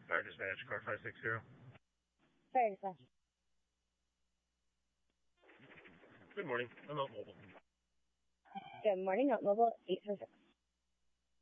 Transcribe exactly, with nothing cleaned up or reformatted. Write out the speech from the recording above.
Fire dispatch, car five six zero. Fire dispatch. Good morning. I'm out mobile. Good morning, Out Mobile eight four six.